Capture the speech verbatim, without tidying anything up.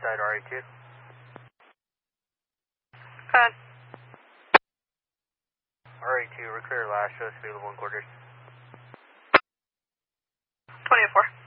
side R A two. Go ahead. R A two, we're clear last, show us available in quarters. twenty-four.